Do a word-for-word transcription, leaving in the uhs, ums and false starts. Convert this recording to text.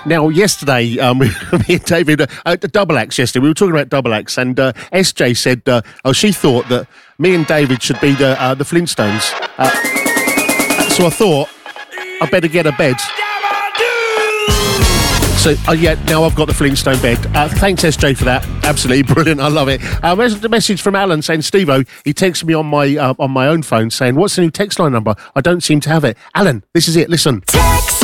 Now, yesterday, um, me and David, uh, uh, double acts yesterday, we were talking about double acts, and uh, S J said, uh, oh, she thought that me and David should be the uh, the Flintstones. Uh, so I thought, I better get a bed. So, uh, yeah, now I've got the Flintstone bed. Uh, thanks, S J, for that. Absolutely brilliant. I love it. Uh, there's a message from Alan saying, Steve-O, he texted me on my uh, on my own phone saying, what's the new text line number? I don't seem to have it. Alan, this is it. Listen. Text